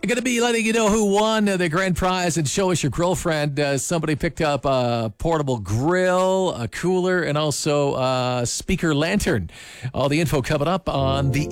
going to be letting you know who won the grand prize and Show Us Your Girlfriend. Somebody picked up a portable grill, a cooler, and also a speaker lantern. All the info coming up on the